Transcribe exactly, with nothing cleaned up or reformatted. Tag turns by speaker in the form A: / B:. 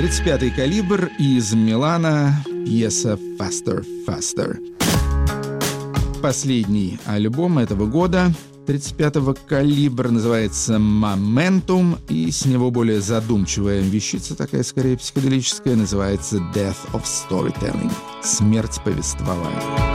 A: тридцать пятый калибр из Милана, пьеса «Faster, Faster». Последний альбом этого года, тридцать пятого калибра, называется «Momentum», и с него более задумчивая вещица, такая скорее психоделическая, называется «Death of Storytelling» — «Смерть повествования».